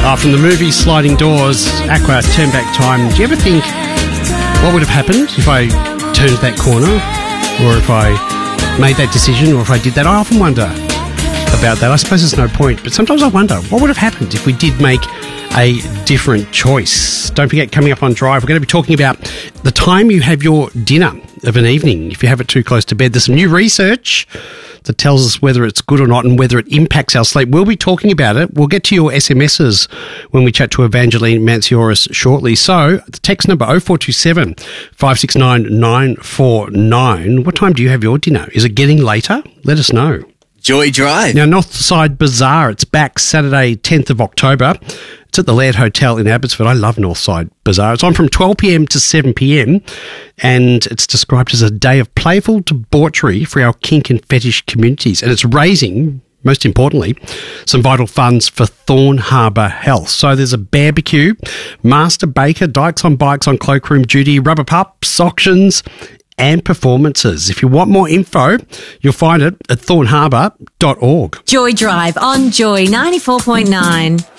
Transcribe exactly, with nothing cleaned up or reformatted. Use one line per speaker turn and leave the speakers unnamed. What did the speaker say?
Uh, from the movie Sliding Doors, Aqua, Turn Back Time. Do you ever think what would have happened if I turned that corner, or if I made that decision, or if I did that? I often wonder about that. I suppose there's no point, but sometimes I wonder what would have happened if we did make a different choice. Don't forget, coming up on Drive, we're going to be talking about the time you have your dinner of an evening. If you have it too close to bed, there's some new research that tells us whether it's good or not and whether it impacts our sleep. We'll be talking about it. We'll get to your S M Ses when we chat to Evangeline Mancioris shortly. So, the text number oh four two seven, five six nine, nine four nine. What time do you have your dinner? Is it getting later? Let us know.
Joy Drive.
Now, Northside Bazaar, it's back Saturday, tenth of October. It's at the Laird Hotel in Abbotsford. I love Northside Bazaar. It's on from twelve p.m. to seven p.m. and it's described as a day of playful debauchery for our kink and fetish communities. And it's raising, most importantly, some vital funds for Thorn Harbour Health. So there's a barbecue, master baker, dykes on bikes on cloakroom duty, rubber pups, auctions, and performances. If you want more info, you'll find it at thorn harbour dot org.
Joy Drive on Joy ninety-four point nine.